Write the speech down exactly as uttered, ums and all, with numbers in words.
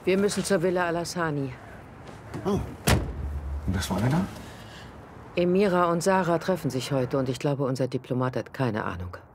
Wir müssen zur Villa Al-Hassani. Oh. Und was wollen wir da? Emira und Sarah treffen sich heute und ich glaube, unser Diplomat hat keine Ahnung.